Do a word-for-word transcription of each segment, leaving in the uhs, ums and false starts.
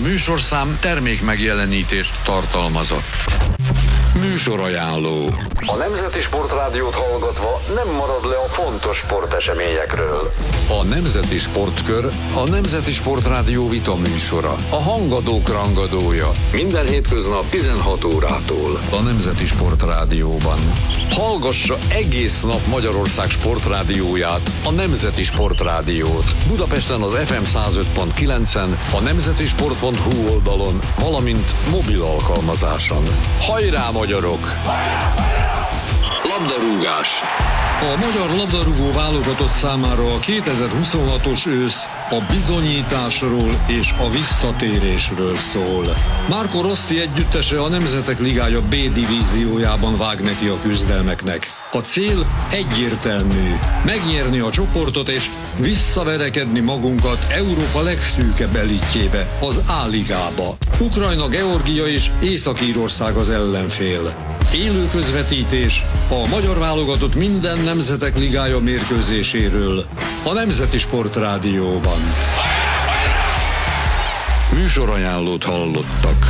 műsorszám termék megjelenítést tartalmazott. Műsorajánló. A Nemzeti Sportrádiót hallgatva nem marad le a fontos sporteseményekről. A Nemzeti Sportkör a Nemzeti Sportrádió vitaműsora. A hangadók rangadója. Minden hétköznap tizenhat órától. A Nemzeti Sportrádióban. Hallgassa egész nap Magyarország sportrádióját, a Nemzeti Sportrádiót. Budapesten az ef em száz öt pont kilencen, a nemzetisport pont hu oldalon, valamint mobil alkalmazáson. Hajrá, magyarok! Labdarúgás. A magyar labdarúgó válogatott számára a kétezer-huszonhatos ősz a bizonyításról és a visszatérésről szól. Marco Rossi együttese a Nemzetek Ligája B divíziójában vág neki a küzdelmeknek. A cél egyértelmű: megnyerni a csoportot és visszaverekedni magunkat Európa legszűkebb elitjébe, az A-ligába. Ukrajna, Georgia és Észak-Írország az ellenfél. Élő közvetítés a magyar válogatott minden Nemzetek Ligája mérkőzéséről a Nemzeti Sportrádióban. Műsorajánlót hallottak.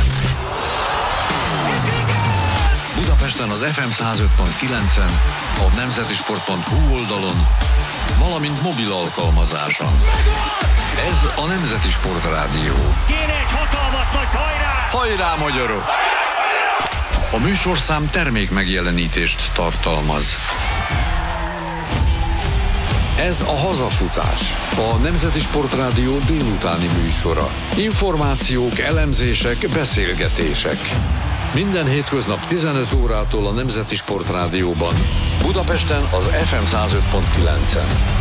Budapesten az ef em száz öt pont kilencen, a nemzetisport pont hu oldalon, valamint mobil alkalmazáson. Ez a Nemzeti Sportrádió. Kéne egy hatalmas nagy hajrá! Hajrá, magyarok! A műsorszám termék megjelenítést tartalmaz. Ez a Hazafutás, a Nemzeti Sportrádió délutáni műsora. Információk, elemzések, beszélgetések. Minden hétköznap tizenöt órától a Nemzeti Sportrádióban. Budapesten az ef em száz öt pont kilencen.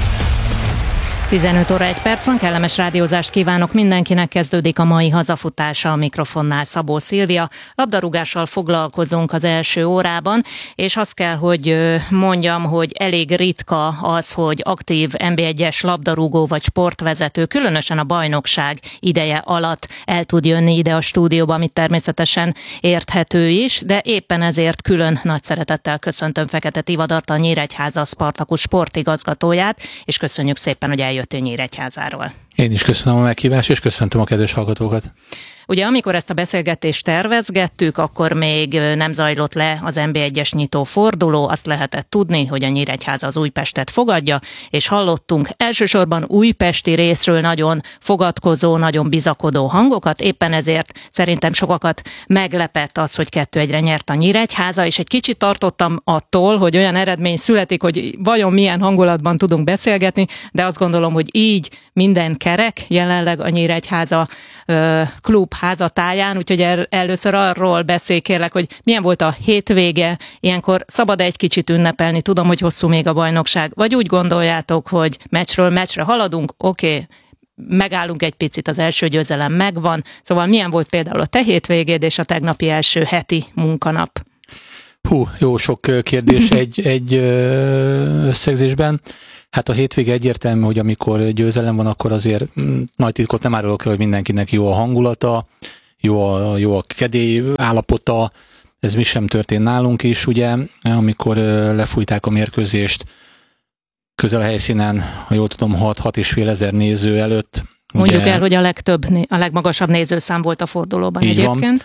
tizenöt óra egy perc van, kellemes rádiózást kívánok mindenkinek, kezdődik a mai Hazafutása, a mikrofonnál Szabó Szilvia. Labdarúgással foglalkozunk az első órában, és azt kell, hogy mondjam, hogy elég ritka az, hogy aktív en bé egyes labdarúgó vagy sportvezető, különösen a bajnokság ideje alatt el tud jönni ide a stúdióba, amit természetesen érthető is, de éppen ezért külön nagy szeretettel köszöntöm Fekete Tivadart, a Nyíregyháza Spartacus sportigazgatóját, és köszönjük szépen, hogy eljött jöttél Nyíregyházáról. Én is köszönöm a meghívást, és köszöntöm a kedves hallgatókat. Ugye amikor ezt a beszélgetést tervezgettük, akkor még nem zajlott le az en bé egyes nyitó forduló, azt lehetett tudni, hogy a Nyíregyháza az Újpestet fogadja, és hallottunk elsősorban újpesti részről nagyon fogadkozó, nagyon bizakodó hangokat, éppen ezért szerintem sokakat meglepett az, hogy kettő egyre nyert a Nyíregyháza, és egy kicsit tartottam attól, hogy olyan eredmény születik, hogy vajon milyen hangulatban tudunk beszélgetni, de azt gondolom, hogy így minden kerek jelenleg a Nyíregyháza ö, klub házatáján, úgyhogy el, először arról beszélj kérlek, hogy milyen volt a hétvége, ilyenkor szabad egy kicsit ünnepelni, tudom, hogy hosszú még a bajnokság, vagy úgy gondoljátok, hogy meccsről meccsre haladunk, oké, okay, megállunk egy picit, az első győzelem megvan, szóval milyen volt például a te hétvégéd és a tegnapi első heti munkanap? Hú, jó sok kérdés egy, egy összegzésben. Hát a hétvége egyértelmű, hogy amikor győzelem van, akkor azért nagy titkot nem árulok el, hogy mindenkinek jó a hangulata, jó a, jó a kedély állapota, ez mi sem történt nálunk is, ugye, amikor lefújták a mérkőzést közel a helyszínen, ha jól tudom, hat-hat és fél ezer néző előtt. Mondjuk ugye, el, hogy a legtöbb, a legmagasabb nézőszám volt a fordulóban egyébként. Van.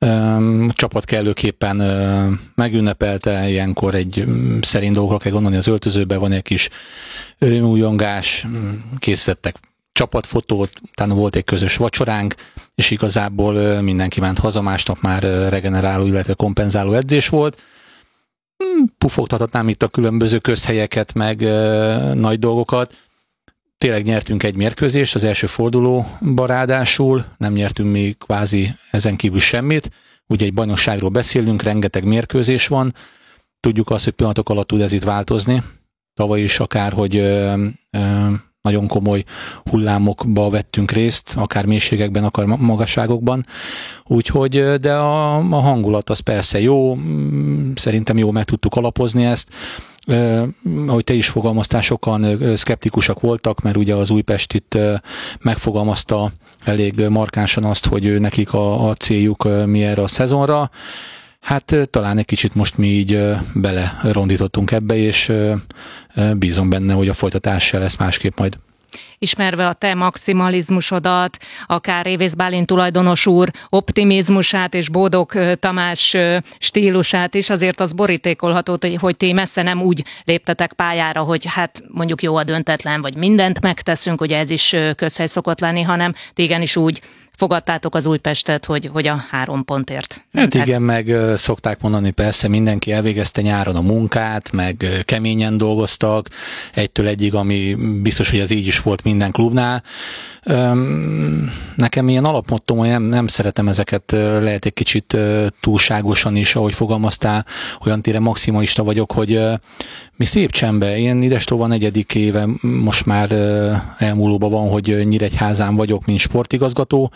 A csapat kellőképpen megünnepelte, ilyenkor egy szerint dolgokra kell gondolni, az öltözőben van egy kis örömújongás, készítettek csapatfotót, utána volt egy közös vacsoránk, és igazából mindenki ment haza, másnap már regeneráló, illetve kompenzáló edzés volt. Pufogtathatnám itt a különböző közhelyeket, meg nagy dolgokat. Tényleg nyertünk egy mérkőzést, az első fordulóba ráadásul, nem nyertünk még kvázi ezen kívül semmit. Ugye egy bajnokságról beszélünk, rengeteg mérkőzés van, tudjuk azt, hogy pillanatok alatt tud ez itt változni. Tavaly is akár, hogy ö, ö, nagyon komoly hullámokba vettünk részt, akár mélységekben, akár magasságokban. Úgyhogy, de a, a hangulat az persze jó, szerintem jó meg tudtuk alapozni ezt. Uh, ahogy te is fogalmaztál, sokan uh, szkeptikusak voltak, mert ugye az Újpest itt uh, megfogalmazta elég markánsan azt, hogy uh, nekik a, a céljuk uh, mi erre a szezonra. Hát uh, talán egy kicsit most mi így uh, belerondítottunk ebbe, és uh, uh, bízom benne, hogy a folytatás se lesz másképp majd. Ismerve a te maximalizmusodat, akár Révész Bálint tulajdonos úr optimizmusát és Bódog Tamás stílusát is, azért az borítékolható, hogy ti messze nem úgy léptetek pályára, hogy hát mondjuk jó a döntetlen, vagy mindent megteszünk, ugye ez is közhely szokott lenni, hanem ti igenis úgy fogadtátok az Újpestet, hogy, hogy a három pontért. Hát igen, meg szokták mondani, persze mindenki elvégezte nyáron a munkát, meg keményen dolgoztak, egytől egyig, ami biztos, hogy ez így is volt minden klubnál. Nekem ilyen alapmottom, hogy nem, nem szeretem ezeket, lehet egy kicsit túlságosan is, ahogy fogalmaztál, olyan tére maximalista vagyok, hogy mi szép csendben, én Idestova negyedik éve most már elmúlóban van, hogy Nyíregyházán vagyok, mint sportigazgató.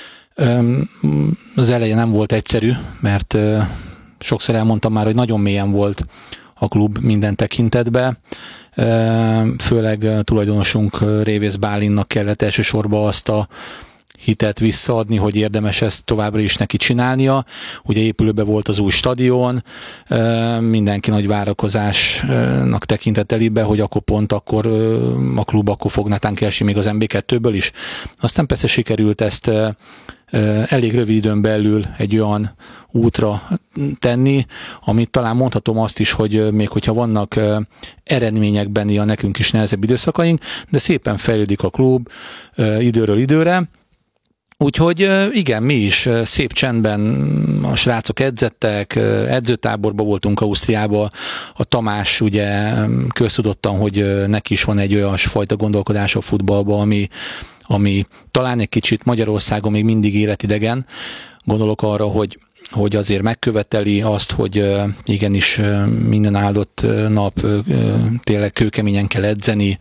Az eleje nem volt egyszerű, mert sokszor elmondtam már, hogy nagyon mélyen volt a klub minden tekintetben. Főleg tulajdonosunk Révész Bálintnak kellett elsősorban azt a hitet visszaadni, hogy érdemes ezt továbbra is neki csinálnia. Ugye épülőben volt az új stadion, mindenki nagy várakozásnak tekintett elébe, hogy akkor pont akkor a klub akkor fog netán kiesni még az em bé kettőből is. Aztán persze sikerült ezt elég rövid időn belül egy olyan útra tenni, amit talán mondhatom azt is, hogy még hogyha vannak eredményekben a nekünk is nehezebb időszakaink, de szépen fejlődik a klub időről időre. Úgyhogy igen, mi is szép csendben a srácok edzettek, edzőtáborban voltunk Ausztriában, a Tamás ugye köztudottan, hogy neki is van egy olyan fajta gondolkodás a futballban, ami, ami talán egy kicsit Magyarországon még mindig életidegen. Gondolok arra, hogy hogy azért megköveteli azt, hogy igenis minden áldott nap tényleg kőkeményen kell edzeni,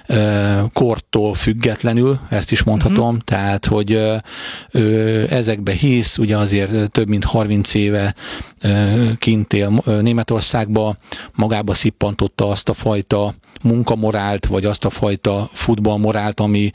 kortól függetlenül, ezt is mondhatom, mm-hmm. tehát, hogy ezekbe hisz, ugye azért több mint harminc éve kint él Németországba, magába szippantotta azt a fajta munkamorált, vagy azt a fajta futballmorált, ami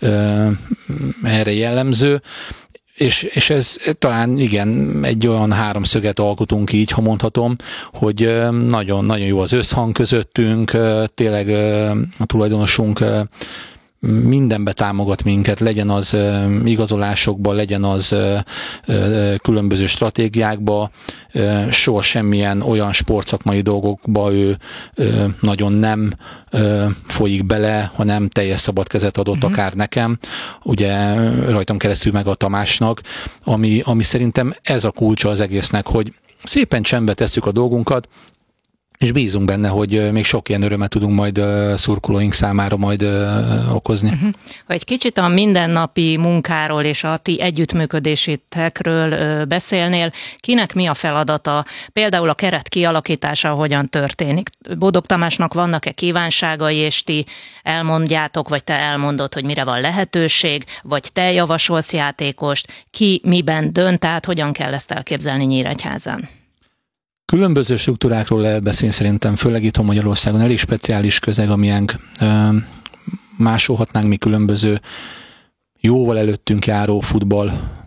erre jellemző. És, és ez talán igen, egy olyan háromszöget alkotunk így, ha mondhatom, hogy nagyon-nagyon jó az összhang közöttünk, tényleg a tulajdonosunk mindenbe támogat minket, legyen az igazolásokba, legyen az különböző stratégiákba, soha semmilyen olyan sportszakmai dolgokba ő nagyon nem folyik bele, hanem teljes szabad kezet adott mm-hmm. akár nekem, ugye rajtam keresztül meg a Tamásnak, ami, ami szerintem ez a kulcsa az egésznek, hogy szépen csendbe tesszük a dolgunkat, és bízunk benne, hogy még sok ilyen örömet tudunk majd szurkolóink számára majd okozni. Uh-huh. Ha egy kicsit a mindennapi munkáról és a ti együttműködésetekről beszélnél, kinek mi a feladata? Például a keret kialakítása hogyan történik? Bódog Tamásnak vannak-e kívánságai, és ti elmondjátok, vagy te elmondod, hogy mire van lehetőség, vagy te javasolsz játékost, ki miben dönt, tehát hogyan kell ezt elképzelni Nyíregyházán? Különböző struktúrákról lehet beszélni szerintem, főleg itt Magyarországon elég speciális közeg, amilyen másolhatnánk mi különböző jóval előttünk járó futball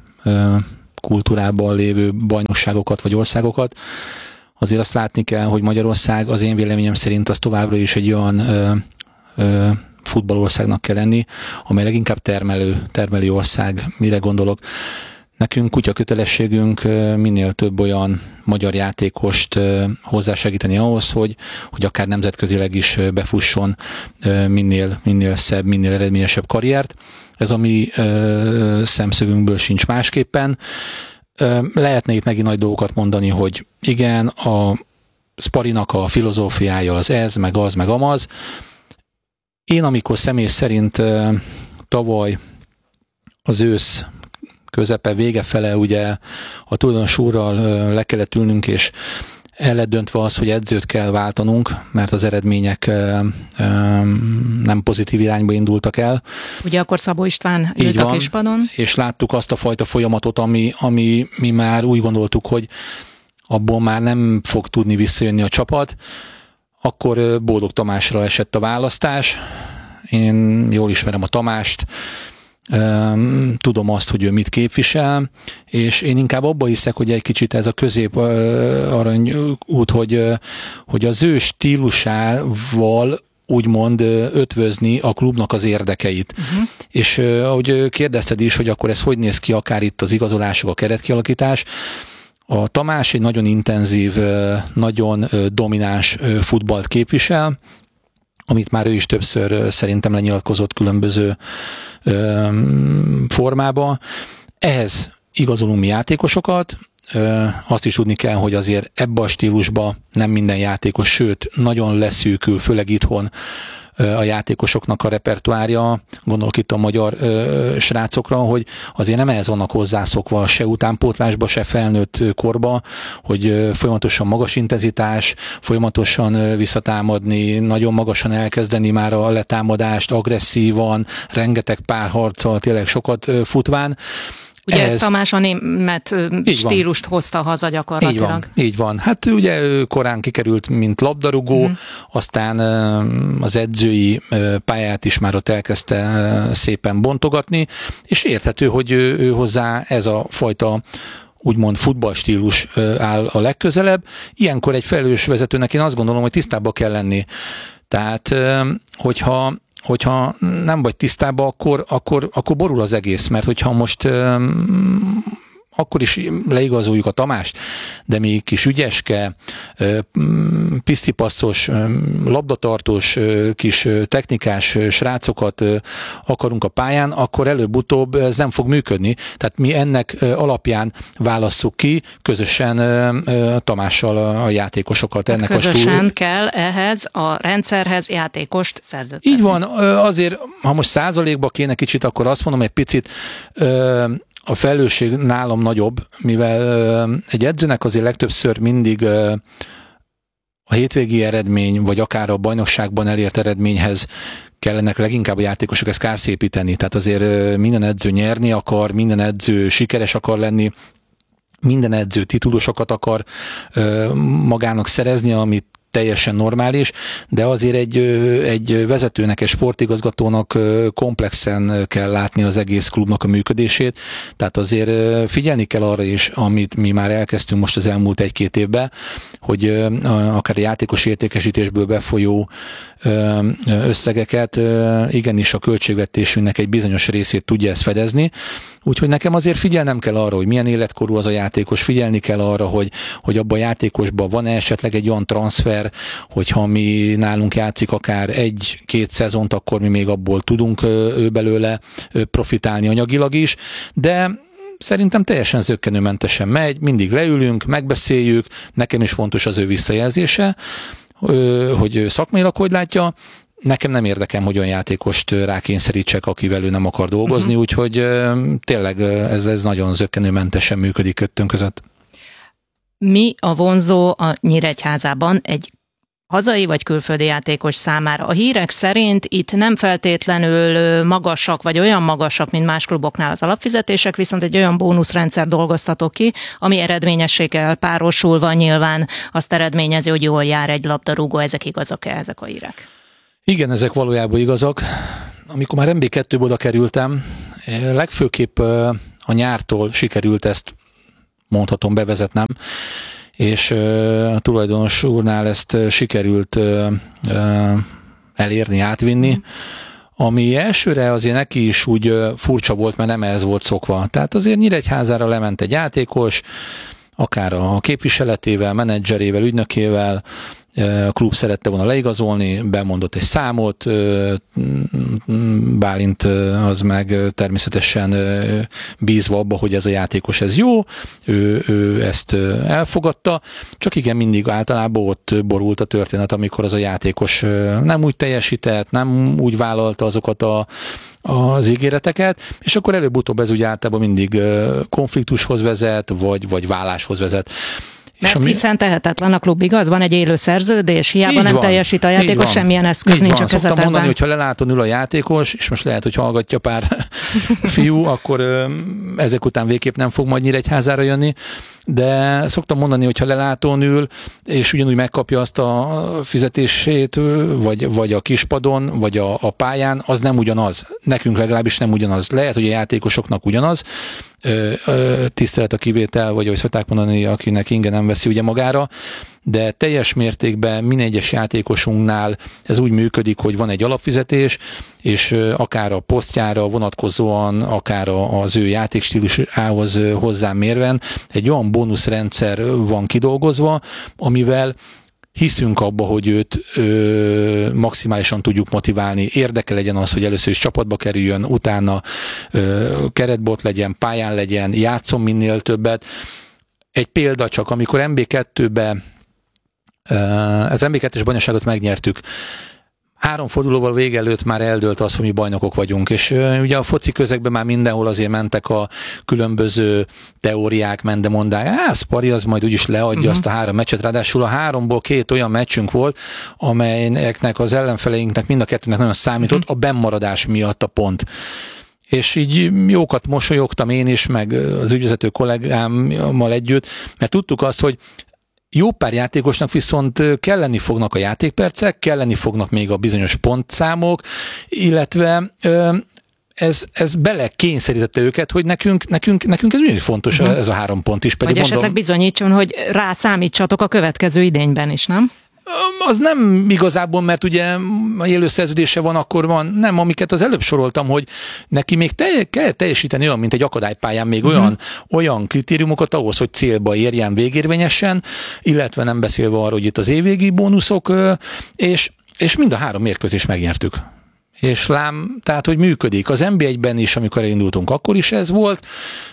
kultúrában lévő bajnokságokat vagy országokat. Azért azt látni kell, hogy Magyarország az én véleményem szerint az továbbra is egy olyan ö, ö, futballországnak kell lenni, amely leginkább termelő, termelő ország. Mire gondolok? Nekünk kutya kötelességünk minél több olyan magyar játékost hozzásegíteni ahhoz, hogy, hogy akár nemzetközileg is befusson minél, minél szebb, minél eredményesebb karriert. Ez a mi szemszögünkből sincs másképpen. Lehetne itt megint nagy dolgokat mondani, hogy igen, a Sparinak a filozófiája az ez, meg az, meg amaz. Én amikor személy szerint tavaly az ősz közepe, vége fele ugye a tulajdonos úrral le kellett ülnünk, és el lett döntve az, hogy edzőt kell váltanunk, mert az eredmények nem pozitív irányba indultak el. Ugye akkor Szabó István ült a kispadon. És láttuk azt a fajta folyamatot, ami, ami mi már úgy gondoltuk, hogy abból már nem fog tudni visszajönni a csapat. Akkor Bódog Tamásra esett a választás. Én jól ismerem a Tamást, tudom azt, hogy ő mit képvisel, és én inkább abba hiszek, hogy egy kicsit ez a közép arany út, hogy, hogy az ő stílusával úgymond ötvözni a klubnak az érdekeit. Uh-huh. És ahogy kérdezted is, hogy akkor ez hogy néz ki akár itt az igazolások, a keretkialakítás, a Tamás egy nagyon intenzív, nagyon domináns futballt képvisel, amit már ő is többször szerintem lenyilatkozott különböző formában. Ehhez igazolunk mi játékosokat, azt is tudni kell, hogy azért ebbe a stílusba nem minden játékos, sőt, nagyon leszűkül, főleg itthon a játékosoknak a repertoárja, gondolok itt a magyar ö, srácokra, hogy azért nem ehhez vannak hozzászokva se utánpótlásba, se felnőtt korba, hogy ö, folyamatosan magas intenzitás, folyamatosan ö, visszatámadni, nagyon magasan elkezdeni már a letámadást, agresszívan, rengeteg párharccal, tényleg sokat ö, futván. Ugye Ez, ez Tamás a német stílust van. Hozta haza gyakorlatilag. Így van, így van. Hát ugye ő korán kikerült, mint labdarúgó, mm. aztán az edzői pályát is már ott elkezdte szépen bontogatni, és érthető, hogy ő, ő hozzá ez a fajta úgymond futballstílus áll a legközelebb. Ilyenkor egy felelős vezetőnek én azt gondolom, hogy tisztában kell lenni. Tehát, hogyha hogyha nem vagy tisztában, akkor, akkor, akkor borul az egész, mert hogyha most um, akkor is leigazoljuk a Tamást, de mi kis ügyeske, piszcipasszos, labdatartós, kis technikás srácokat akarunk a pályán, akkor előbb-utóbb ez nem fog működni. Tehát mi ennek alapján válasszuk ki közösen Tamással a játékosokat. Hát ennek közösen a stúl... kell ehhez a rendszerhez játékost szerződtetni. Így van, azért, ha most százalékba kéne kicsit, akkor azt mondom, egy picit a felelősség nálam nagyobb, mivel egy edzőnek azért legtöbbször mindig a hétvégi eredmény, vagy akár a bajnokságban elért eredményhez kellenek leginkább a játékosok ezt kárszépíteni. Tehát azért minden edző nyerni akar, minden edző sikeres akar lenni, minden edző titulosokat akar magának szerezni, amit teljesen normális, de azért egy, egy vezetőnek, egy sportigazgatónak komplexen kell látni az egész klubnak a működését, tehát azért figyelni kell arra is, amit mi már elkezdtünk most az elmúlt egy-két évben, hogy akár a játékos értékesítésből befolyó összegeket, igenis a költségvetésünknek egy bizonyos részét tudja ezt fedezni, úgyhogy nekem azért figyelnem kell arra, hogy milyen életkorú az a játékos, figyelni kell arra, hogy, hogy abban a játékosban van esetleg egy olyan transfer, hogyha mi nálunk játszik akár egy-két szezont, akkor mi még abból tudunk ő belőle profitálni anyagilag is, de szerintem teljesen zökkenőmentesen megy, mindig leülünk, megbeszéljük, nekem is fontos az ő visszajelzése, hogy szakmailag hogy látja, nekem nem érdekem, hogy olyan játékost rákényszerítsek, akivel ő nem akar dolgozni, uh-huh. úgyhogy tényleg ez, ez nagyon zökkenőmentesen működik kettőnk között. Mi a vonzó a Nyíregyházában egy hazai vagy külföldi játékos számára? A hírek szerint itt nem feltétlenül magasak, vagy olyan magasak, mint más kluboknál az alapfizetések, viszont egy olyan bónuszrendszer dolgoztatok ki, ami eredményességgel párosulva nyilván azt eredményezi, hogy jól jár egy labdarúgó. Ezek igazak-e, ezek a hírek? Igen, ezek valójában igazak. Amikor már em bé kettőbe oda kerültem, legfőképp a nyártól sikerült ezt, mondhatom, bevezetnem, és a tulajdonos úrnál ezt sikerült elérni, átvinni, ami elsőre azért neki is úgy furcsa volt, mert nem ez volt szokva. Tehát azért Nyíregyházára lement egy játékos, akár a képviseletével, menedzserével, ügynökével, a klub szerette volna leigazolni, bemondott egy számot, Bálint az meg természetesen bízva abba, hogy ez a játékos ez jó, ő, ő ezt elfogadta, csak igen, mindig általában ott borult a történet, amikor az a játékos nem úgy teljesített, nem úgy vállalta azokat a az ígéreteket, és akkor előbb-utóbb ez ugye általában mindig konfliktushoz vezet, vagy, vagy váláshoz vezet. Mert ami... hiszen tehetetlen a klub, igaz? Van egy élő szerződés, hiába így nem van, teljesít a játékos, semmilyen eszköz így nincs van. A kezetben. Szoktam mondani, hogy ha leláton ül a játékos, és most lehet, hogy hallgatja pár fiú, akkor ö, ezek után végképp nem fog majd Nyíregyházára jönni, de szoktam mondani, hogy ha lelátón ül, és ugyanúgy megkapja azt a fizetését, vagy, vagy a kispadon, vagy a, a pályán, az nem ugyanaz. Nekünk legalábbis nem ugyanaz. Lehet, hogy a játékosoknak ugyanaz, tisztelet a kivétel, vagy ahogy szokták mondani, akinek inge nem veszi ugye magára, de teljes mértékben minden egyes játékosunknál ez úgy működik, hogy van egy alapfizetés, és akár a posztjára vonatkozóan, akár az ő játékstílusához hozzám mérven egy olyan bónuszrendszer van kidolgozva, amivel hiszünk abba, hogy őt ö, maximálisan tudjuk motiválni. Érdeke legyen az, hogy először is csapatba kerüljön, utána ö, keretbot legyen, pályán legyen, játszom minél többet. Egy példa csak, amikor em bé kettőbe ö, az em bé kettős bajnokságot megnyertük, három fordulóval vége előtt már eldőlt az, hogy mi bajnokok vagyunk, és uh, ugye a foci közegben már mindenhol azért mentek a különböző teóriák, mendemondák, á, Spari az majd úgyis leadja uh-huh. azt a három meccset, ráadásul a háromból két olyan meccsünk volt, amelyeknek az ellenfeleinknek mind a kettőnek nagyon számított uh-huh. a bennmaradás miatt a pont. És így jókat mosolyogtam én is, meg az ügyvezető kollégámmal együtt, mert tudtuk azt, hogy jó pár játékosnak viszont kelleni fognak a játékpercek, kelleni fognak még a bizonyos pontszámok, illetve ez, ez bele kényszerítette őket, hogy nekünk, nekünk, nekünk ez nagyon fontos uh-huh. ez a három pont is. Pedig vagy mondom, esetleg bizonyítson, hogy rá számítsatok a következő idényben is, nem? Az nem igazából, mert ugye élő szerződése van, akkor van, nem, amiket az előbb soroltam, hogy neki még te, kell teljesíteni olyan, mint egy akadálypályán, még uh-huh. olyan, olyan kritériumokat ahhoz, hogy célba érjen végérvényesen, illetve nem beszélve arról, hogy itt az évvégi bónuszok, és, és mind a három mérkőzést megnyertük. És lám, tehát, hogy működik. Az en bé egyben is, amikor elindultunk, akkor is ez volt,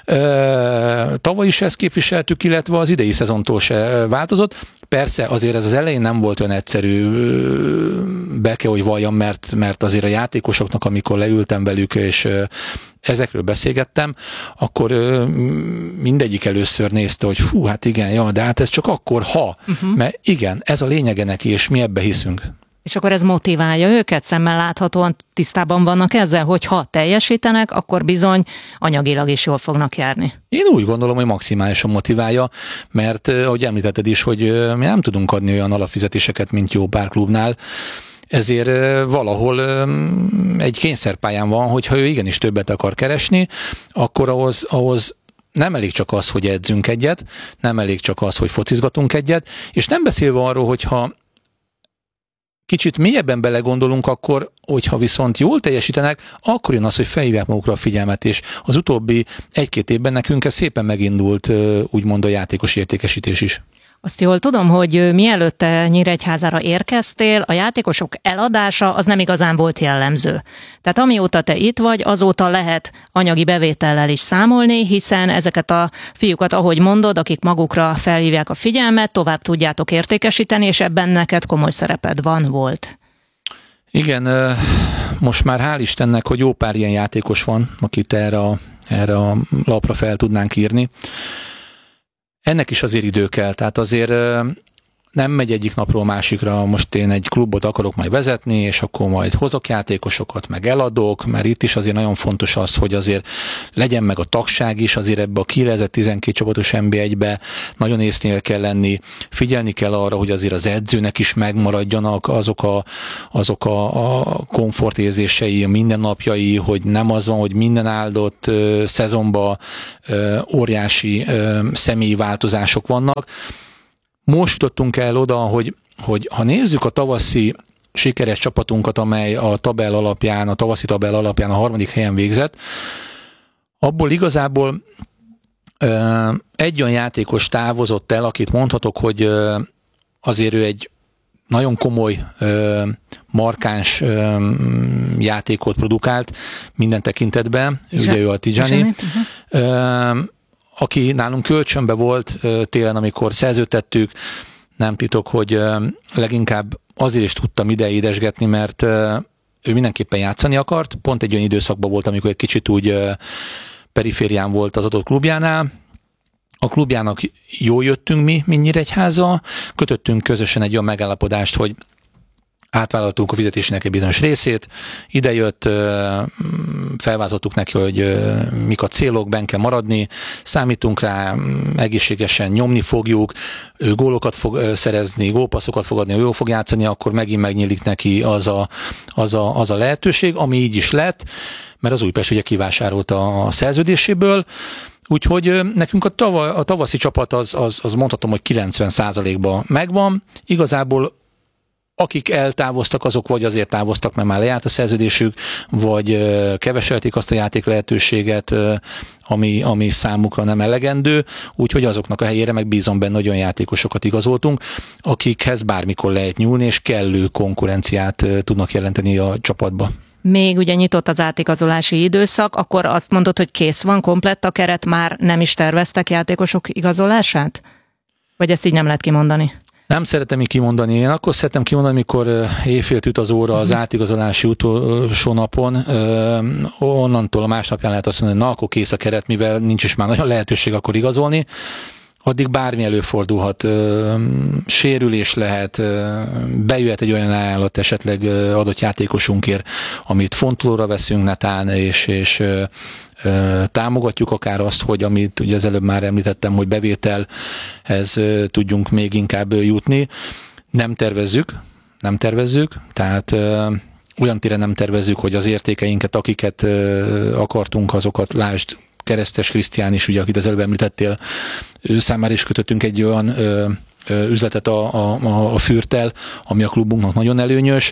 tavaly is ezt képviseltük, illetve az idei szezontól se változott. Persze azért ez az elején nem volt olyan egyszerű, be kell, hogy valljam, mert, mert azért a játékosoknak, amikor leültem velük, és ezekről beszélgettem, akkor mindegyik először nézte, hogy fú, hát igen, ja, de hát ez csak akkor, ha, uh-huh. mert igen, ez a lényege neki, és mi ebbe hiszünk. És akkor ez motiválja őket, szemmel láthatóan tisztában vannak ezzel, hogy ha teljesítenek, akkor bizony anyagilag is jól fognak járni. Én úgy gondolom, hogy maximálisan motiválja, mert ahogy említetted is, hogy mi nem tudunk adni olyan alapfizetéseket, mint jó pár klubnál, ezért valahol egy kényszerpályán van, hogyha ő igenis többet akar keresni, akkor ahhoz, ahhoz nem elég csak az, hogy edzünk egyet, nem elég csak az, hogy focizgatunk egyet, és nem beszélve arról, hogyha kicsit mélyebben belegondolunk, akkor, hogyha viszont jól teljesítenek, akkor jön az, hogy felhívják magukra a figyelmet, és az utóbbi egy-két évben nekünk ez szépen megindult, úgymond a játékos értékesítés is. Azt jól tudom, hogy mielőtt te Nyíregyházára érkeztél, a játékosok eladása az nem igazán volt jellemző. Tehát amióta te itt vagy, azóta lehet anyagi bevétellel is számolni, hiszen ezeket a fiúkat, ahogy mondod, akik magukra felhívják a figyelmet, tovább tudjátok értékesíteni, és ebben neked komoly szereped van, volt. Igen, most már hál' Istennek, hogy jó pár ilyen játékos van, akit erre a, erre a lapra fel tudnánk írni. Ennek is azért idő kell, tehát azért nem megy egyik napról másikra, most én egy klubot akarok majd vezetni, és akkor majd hozok játékosokat, meg eladok, mert itt is azért nagyon fontos az, hogy azért legyen meg a tagság is, azért ebbe a kilencven-tizenkét csapatos en bé egybe nagyon észnél kell lenni, figyelni kell arra, hogy azért az edzőnek is megmaradjanak azok a, azok a, a komfortérzései, a mindennapjai, hogy nem az van, hogy minden áldott uh, szezonban uh, óriási uh, személyi változások vannak. Most jutottunk el oda, hogy, hogy ha nézzük a tavaszi sikeres csapatunkat, amely a tabell alapján, a tavaszi tabell alapján a harmadik helyen végzett, abból igazából ö, egy olyan játékos távozott el, akit mondhatok, hogy ö, azért ő egy nagyon komoly, ö, markáns ö, játékot produkált minden tekintetben, ugye ő a Tijani. Uh-huh. Aki nálunk kölcsönbe volt télen, amikor szerződtettük, nem titok, hogy leginkább azért is tudtam ide édesgetni, mert ő mindenképpen játszani akart, pont egy olyan időszakban volt, amikor egy kicsit úgy periférián volt az adott klubjánál. A klubjának jól jöttünk mi, mint Nyíregyháza, kötöttünk közösen egy olyan megállapodást, hogy átvállaltunk a fizetésének egy bizonyos részét, idejött, felvázoltuk neki, hogy mik a célok, benn kell maradni, számítunk rá, egészségesen nyomni fogjuk, ő gólokat fog szerezni, gólpasszokat fog adni, jól fog játszani, akkor megint megnyílik neki az a, az a, az a lehetőség, ami így is lett, mert az Újpest ugye kivásárolta a szerződéséből, Úgyhogy nekünk a, tava, a tavaszi csapat az, az, az mondhatom, hogy kilencven százalékban megvan. Igazából akik eltávoztak, azok vagy azért távoztak, mert már lejárt a szerződésük, vagy keveselték azt a játék lehetőséget, ami, ami számukra nem elegendő, úgyhogy azoknak a helyére meg bízom benne, olyan játékosokat igazoltunk, akikhez bármikor lehet nyúlni, és kellő konkurenciát tudnak jelenteni a csapatba. Még ugye nyitott az átigazolási időszak, akkor azt mondod, hogy kész van, komplett a keret, már nem is terveztek játékosok igazolását? Vagy ezt így nem lehet kimondani? Nem szeretem így kimondani. Én akkor szeretem kimondani, amikor éjfélt üt az óra az átigazolási utolsó napon, onnantól a másnapján lehet azt mondani, hogy na, akkor kész a keret, mivel nincs is már nagyon lehetőség akkor igazolni. Addig bármi előfordulhat. Sérülés lehet, bejöhet egy olyan ajánlat esetleg adott játékosunkért, amit fontolóra veszünk netán, és, és támogatjuk akár azt, hogy amit ugye az előbb már említettem, hogy bevételhez tudjunk még inkább jutni. Nem tervezzük, nem tervezzük, tehát olyan téren nem tervezzük, hogy az értékeinket, akiket akartunk, azokat lásd, Keresztes Krisztián is, ugye, akit az előbb említettél, ő számára is kötöttünk egy olyan ö, ö, üzletet a, a, a Fürttel, ami a klubunknak nagyon előnyös,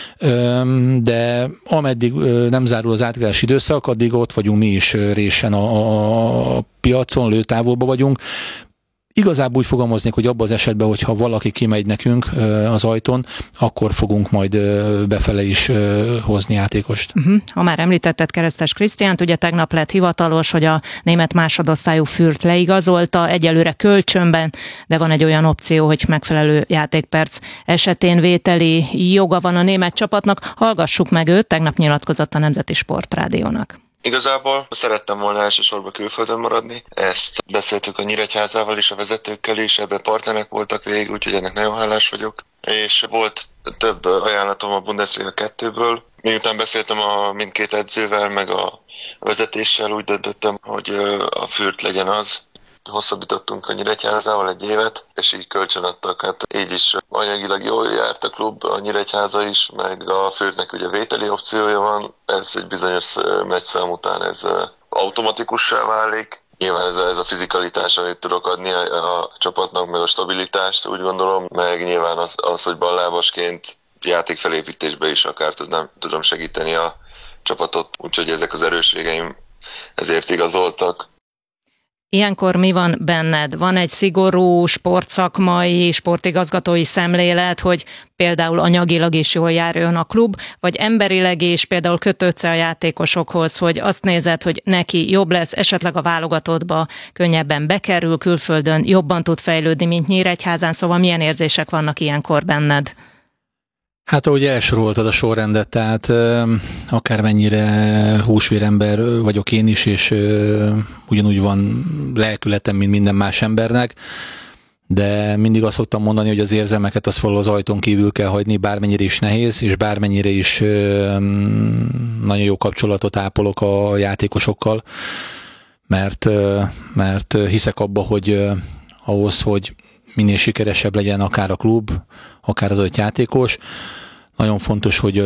ö, de ameddig ö, nem zárul az átgálási időszak, addig ott vagyunk mi is résen a, a, a piacon, lőtávolban vagyunk. Igazából úgy fogalmaznék, hogy abban az esetben, hogyha valaki kimegy nekünk az ajtón, akkor fogunk majd befele is hozni játékost. Uh-huh. Ha már említetted Keresztes Krisztiánt, ugye tegnap lett hivatalos, hogy a német másodosztályú Fürth leigazolta, egyelőre kölcsönben, de van egy olyan opció, hogy megfelelő játékperc esetén vételi joga van a német csapatnak. Hallgassuk meg őt, tegnap nyilatkozott a Nemzeti Sportrádiónak. Igazából szerettem volna elsősorban külföldön maradni. Ezt beszéltük a Nyíregyházával is, a vezetőkkel is, ebben partnerek voltak végig, úgyhogy ennek nagyon hálás vagyok. És volt több ajánlatom a Bundesliga kettőből. Miután beszéltem a mindkét edzővel, meg a vezetéssel, úgy döntöttem, hogy a Fürth legyen az. Hosszabbítottunk a Nyíregyházával egy évet, és így kölcsönadtak. Hát így is anyagilag jól járt a klub, a Nyíregyháza is, meg a Fürthnek ugye vételi opciója van. Ez egy bizonyos meccszám után ez automatikussá válik. Nyilván ez a, ez a fizikalitás, amit tudok adni a, a csapatnak, meg a stabilitást, úgy gondolom, meg nyilván az, az hogy ballábasként játékfelépítésbe is akár tudnám, tudom segíteni a csapatot. Úgyhogy ezek az erősségeim ezért igazoltak. Ilyenkor mi van benned? Van egy szigorú sportszakmai, sportigazgatói szemlélet, hogy például anyagilag is jól járjon a klub, vagy emberileg is például kötődsz a játékosokhoz, hogy azt nézed, hogy neki jobb lesz, esetleg a válogatottba könnyebben bekerül, külföldön jobban tud fejlődni, mint Nyíregyházán, szóval milyen érzések vannak ilyenkor benned? Hát ahogy elsoroltad a sorrendet, tehát euh, akármennyire húsvérember vagyok én is, és euh, ugyanúgy van lelkületem, mint minden más embernek, de mindig azt szoktam mondani, hogy az érzelmeket az való az ajtón kívül kell hagyni, bármennyire is nehéz, és bármennyire is euh, nagyon jó kapcsolatot ápolok a játékosokkal, mert, euh, mert hiszek abba, hogy euh, ahhoz, hogy minél sikeresebb legyen akár a klub, akár az adott játékos. Nagyon fontos, hogy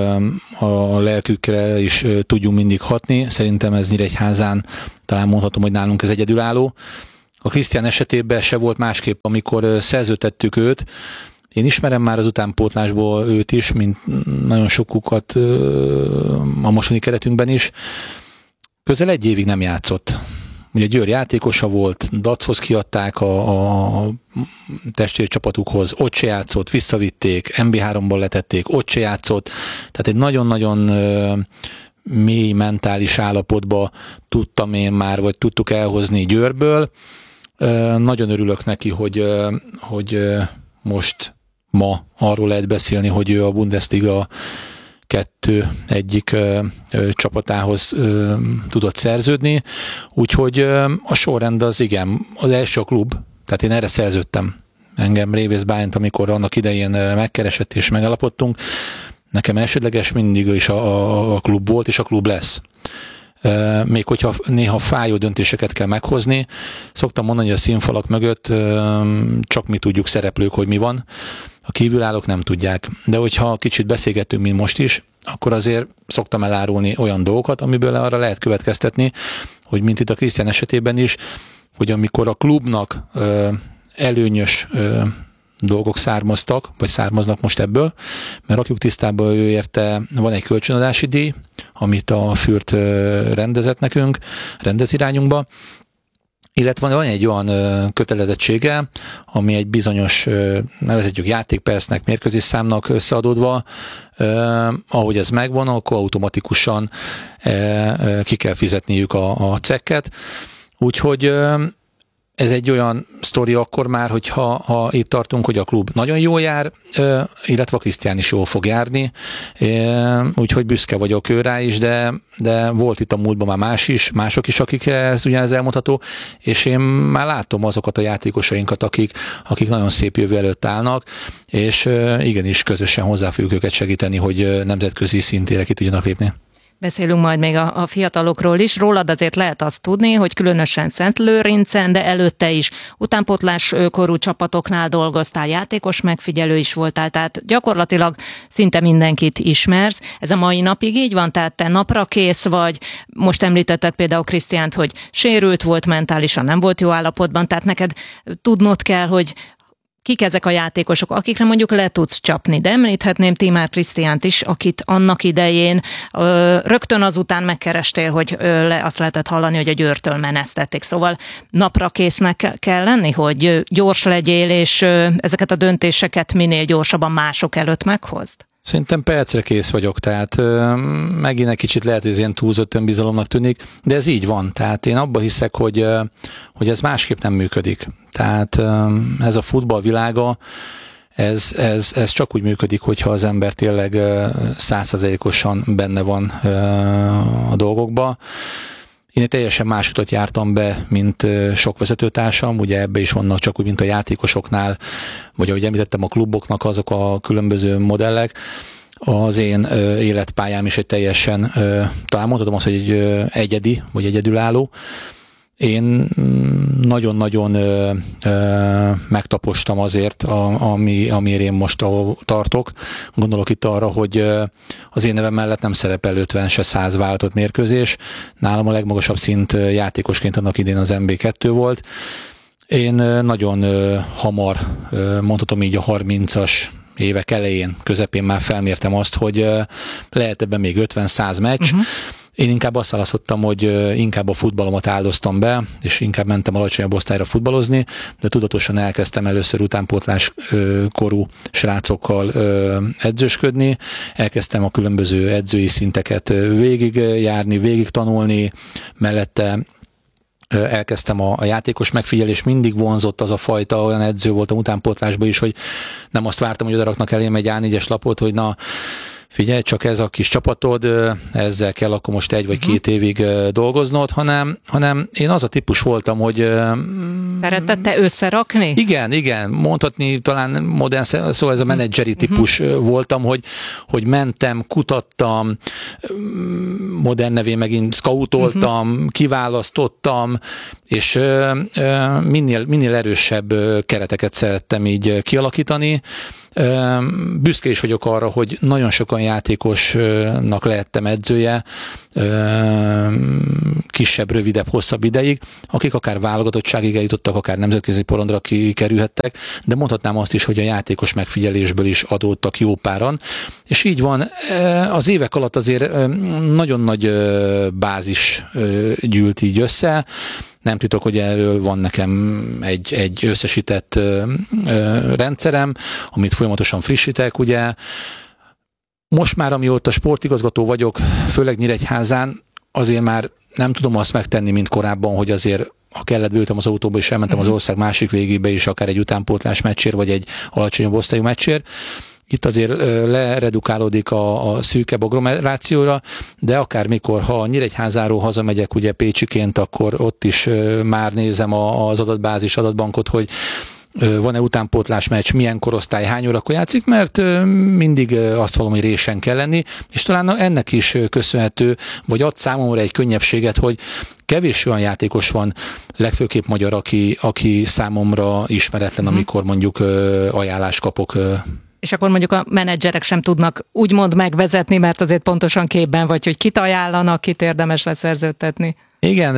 a lelkükre is tudjunk mindig hatni. Szerintem ez Nyíregyházán, talán mondhatom, hogy nálunk ez egyedülálló. A Krisztián esetében se volt másképp, amikor szerződtettük őt. Én ismerem már az utánpótlásból őt is, mint nagyon sokukat a mostani keretünkben is. Közel egy évig nem játszott. Ugye Győr játékosa volt, Dachoz kiadták a, a testvércsapatukhoz, ott se játszott, visszavitték, em bé háromban letették, ott se játszott. Tehát egy nagyon-nagyon ö, mély mentális állapotba tudtam én már, vagy tudtuk elhozni Győrből. Ö, nagyon örülök neki, hogy, ö, hogy ö, most ma arról lehet beszélni, hogy ő a Bundesliga kettő egyik ö, ö, csapatához ö, tudott szerződni, úgyhogy ö, a sorrend az igen, az első a klub, tehát én erre szerződtem. Engem Révész Bálint, amikor annak idején megkeresett és megállapodtunk, nekem elsődleges mindig is a, a, a klub volt, és a klub lesz. Ö, még hogyha néha fájó döntéseket kell meghozni, szoktam mondani, hogy a színfalak mögött ö, csak mi tudjuk szereplők, hogy mi van, a kívülállók nem tudják. De hogyha kicsit beszélgetünk, mint most is, akkor azért szoktam elárulni olyan dolgokat, amiből arra lehet következtetni, hogy mint itt a Krisztián esetében is, hogy amikor a klubnak ö, előnyös ö, dolgok származtak, vagy származnak most ebből, mert rakjuk tisztába, ő érte, van egy kölcsönadási díj, amit a Fürth rendezett nekünk, rendez irányunkba, illetve van egy olyan ö, kötelezettsége, ami egy bizonyos, ö, nevezhetjük játékpercnek, mérkőzés számnak összeadódva, ö, ahogy ez megvan, akkor automatikusan ö, ö, ki kell fizetniük a, a cekket. Úgyhogy ö, ez egy olyan sztori akkor már, hogyha ha itt tartunk, hogy a klub nagyon jól jár, illetve a Krisztián is jól fog járni, úgyhogy büszke vagyok ő rá is, de, de volt itt a múltban már más is, mások is, akik ez ugyanez elmondható, és én már látom azokat a játékosainkat, akik, akik nagyon szép jövő előtt állnak, és igenis közösen hozzá fogjuk őket segíteni, hogy nemzetközi szintére ki tudjanak lépni. Beszélünk majd még a, a fiatalokról is. Rólad azért lehet azt tudni, hogy különösen Szentlőrincen, de előtte is utánpótlás korú csapatoknál dolgoztál, játékos megfigyelő is voltál, tehát gyakorlatilag szinte mindenkit ismersz. Ez a mai napig így van? Tehát te napra kész vagy? Most említetted például Krisztiánt, hogy sérült volt, mentálisan nem volt jó állapotban, tehát neked tudnod kell, hogy kik ezek a játékosok, akikre mondjuk le tudsz csapni. De említhetném Tímár Krisztiánt is, akit annak idején ö, rögtön azután megkerestél, hogy ö, le, azt lehetett hallani, hogy a Győrtől menesztették. Szóval napra késznek kell lenni, hogy gyors legyél, és ö, ezeket a döntéseket minél gyorsabban mások előtt meghozd? Szerintem percre kész vagyok, tehát ö, megint egy kicsit lehet, hogy ez ilyen túlzott önbizalomnak tűnik, de ez így van. Tehát én abban hiszek, hogy, ö, hogy ez másképp nem működik. Tehát ö, ez a futball világa, ez, ez, ez csak úgy működik, hogyha az ember tényleg százszázalékosan benne van ö, a dolgokba. Én teljesen más utat jártam be, mint sok vezetőtársam, ugye ebbe is vannak csak úgy, mint a játékosoknál, vagy ahogy említettem, a kluboknak azok a különböző modellek. Az én életpályám is egy teljesen, talán mondhatom azt, hogy egy egyedi, vagy egyedülálló. Én nagyon-nagyon ö, ö, megtapostam azért, a, ami, amiért én most ahol tartok. Gondolok itt arra, hogy ö, az én nevem mellett nem szerepel ötven se száz válogatott mérkőzés. Nálam a legmagasabb szint játékosként annak idén az em bé kettő volt. Én ö, nagyon ö, hamar, ö, mondhatom így a harmincas évek elején, közepén már felmértem azt, hogy ö, lehet ebben még ötven-száz meccs. Uh-huh. Én inkább azt választottam, hogy inkább a futballomat áldoztam be, és inkább mentem alacsonyabb osztályra futballozni, de tudatosan elkezdtem először utánpótlás korú srácokkal edzősködni, elkezdtem a különböző edzői szinteket végigjárni, végig tanulni, mellette elkezdtem a, a játékos megfigyelés, mindig vonzott az a fajta, olyan edző voltam utánpótlásban is, hogy nem azt vártam, hogy odaraknak elém egy á négyes lapot, hogy na, figyelj, csak ez a kis csapatod, ezzel kell akkor most egy vagy két évig dolgoznod, hanem, hanem én az a típus voltam, hogy... Szeretted te összerakni? Igen, igen, mondhatni talán modern, szóval ez a menedzseri típus uh-huh. voltam, hogy, hogy mentem, kutattam, modern nevén megint scoutoltam, uh-huh. kiválasztottam, és minél, minél erősebb kereteket szerettem így kialakítani. Büszke is vagyok arra, hogy nagyon sokan játékosnak lehettem edzője, kisebb, rövidebb, hosszabb ideig, akik akár válogatottságig eljutottak, akár nemzetközi porondra kikerülhettek, de mondhatnám azt is, hogy a játékos megfigyelésből is adódtak jó páran, és így van, az évek alatt azért nagyon nagy bázis gyűlt így össze. Nem titok, hogy erről van nekem egy, egy összesített ö, ö, rendszerem, amit folyamatosan frissítek, ugye. Most már, amióta sportigazgató vagyok, főleg Nyíregyházán, azért már nem tudom azt megtenni, mint korábban, hogy azért ha kellett, beültem az autóba, és elmentem mm-hmm. az ország másik végébe is, akár egy utánpótlás meccsér, vagy egy alacsonyabb osztályú meccsér. Itt azért leredukálódik a, a szűkebb agglomerációra, de akármikor, ha Nyíregyházáról hazamegyek, ugye pécsiként, akkor ott is már nézem az adatbázis, adatbankot, hogy van-e utánpótlás meccs, milyen korosztály, hány órakor játszik, mert mindig azt valami hogy résen kell lenni, és talán ennek is köszönhető, vagy ad számomra egy könnyebbséget, hogy kevés olyan játékos van, legfőképp magyar, aki, aki számomra ismeretlen, mm. amikor mondjuk ajánlást kapok. És akkor mondjuk a menedzserek sem tudnak úgymond megvezetni, mert azért pontosan képben vagy, hogy kit ajánlanak, kit érdemes leszerződtetni. Igen,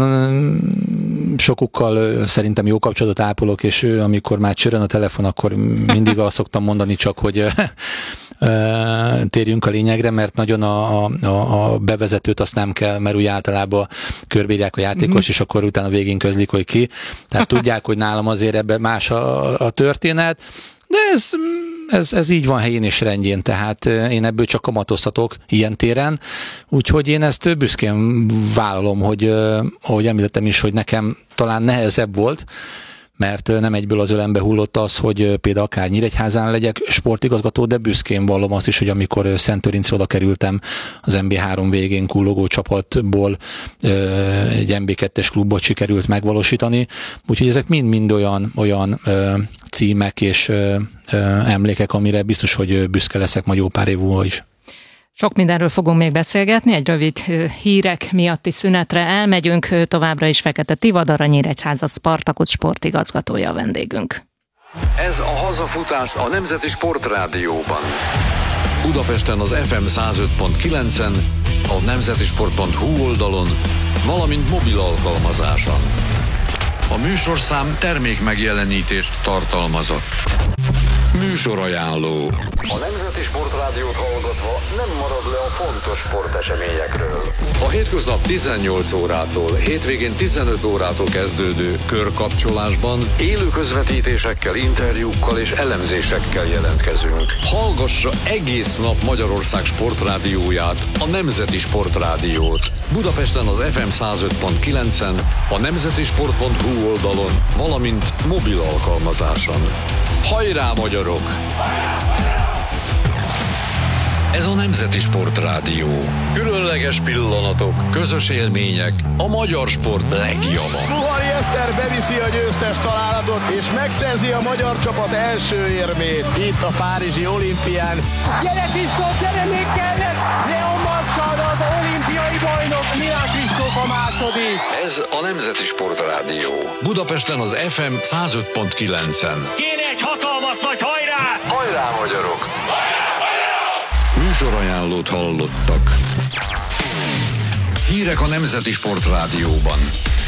sokukkal szerintem jó kapcsolatot ápolok, és amikor már csörön a telefon, akkor mindig azt szoktam mondani csak, hogy térjünk a lényegre, mert nagyon a, a, a bevezetőt azt nem kell, mert úgy általában körbírják a játékos, mm-hmm. és akkor utána végén közlik, hogy ki. Tehát tudják, hogy nálam azért ebben más a, a történet, de ez, ez, ez így van helyén és rendjén, tehát én ebből csak kamatoztatok ilyen téren, úgyhogy én ezt büszkén vállalom, hogy ahogy említettem is, hogy nekem talán nehezebb volt, mert nem egyből az ölembe hullott az, hogy például akár Nyíregyházán legyek sportigazgató, de büszkén vallom azt is, hogy amikor Szenttöríncsre oda kerültem az en bé három végén kullogó csapatból egy en bé kettes klubot sikerült megvalósítani, úgyhogy ezek mind-mind olyan, olyan címek és emlékek, amire biztos, hogy büszke leszek majd jó pár év múlva is. Sok mindenről fogunk még beszélgetni, egy rövid hírek miatti szünetre elmegyünk, továbbra is Fekete Tivadar, a Nyíregyháza Spartacus sportigazgatója a vendégünk. Ez a hazafutás a Nemzeti Sportrádióban. Budapesten az ef em száz öt pont kilencen, a nemzetisport pont hú oldalon, valamint mobil alkalmazáson. A műsorszám termék megjelenítést tartalmazott. Műsorajánló. A Nemzeti Sportrádiót hallgatva nem marad le a fontos sporteseményekről. A hétköznap tizennyolc órától, hétvégén tizenöt órától kezdődő körkapcsolásban Élő közvetítésekkel, interjúkkal és elemzésekkel jelentkezünk. hallgassa egész nap Magyarország sportrádióját, a Nemzeti Sportrádiót. Budapesten az ef em száz öt pont kilencen, a nemzetisport pont hú oldalon, valamint mobil alkalmazáson. Hajrá, magyarok! Ez a Nemzeti Sportrádió. Különleges pillanatok, közös élmények, a magyar sport legjava. Muhari Eszter beviszi a győztes találatot, és megszerzi a magyar csapat első érmét itt a párizsi olimpián. Gyere Kristóf, gyere még kellett! Leon Marcsal az olimpiai bajnok, Milán Kristóf a második. Ez a Nemzeti Sportrádió. Budapesten az ef em száz öt pont kilencen. Kéne egy hatalmas nagy hajrá! Hajrá, magyarok! Műsorajánlót hallottak. Hírek a Nemzeti Sportrádióban.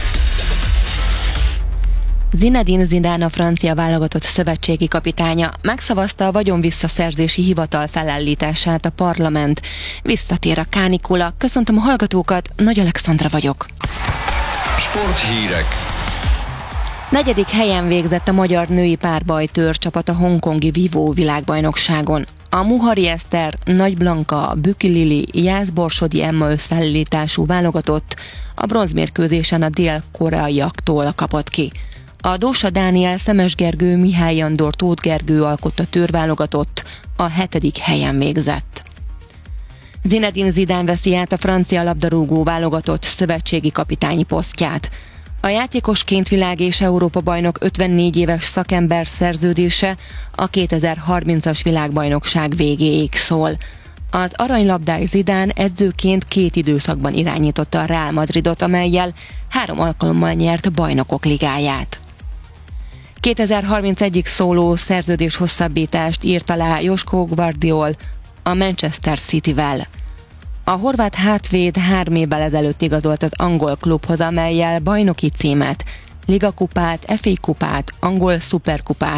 Zinedine Zidane, a francia válogatott szövetségi kapitánya megszavazta a vagyonvisszaszerzési hivatal felállítását a parlament. Visszatér a kánikula. Köszöntöm a hallgatókat, Nagy Alexandra vagyok. Sporthírek. Negyedik helyen végzett a magyar női párbajtőr csapat a hongkongi vívó világbajnokságon. A Muhari Eszter, Nagy Blanka, Büki Lili, Jász-Borsodi Emma összeállítású válogatott a bronzmérkőzésen a dél-koreaiaktól kapott ki. A Dósa Dániel, Szemes Gergő, Mihály Andor, Tóth Gergő alkotta tőrválogatott a hetedik helyen végzett. Zinedine Zidane veszi át a francia labdarúgó válogatott szövetségi kapitányi posztját. A játékosként világ és Európa bajnok ötvennégy éves szakember szerződése a kétezer-harmincas világbajnokság végéig szól. Az aranylabdás Zidane edzőként két időszakban irányította a Real Madridot, amellyel három alkalommal nyert bajnokok ligáját. kétezer-harmincegyig szóló szerződés hosszabbítást írt alá Josko Gvardiol a Manchester Cityvel. A horvát hátvéd három évvel ezelőtt igazolt az angol klubhoz, amellyel bajnoki címet, ligakupát, ef á kupát, angol szuperkupát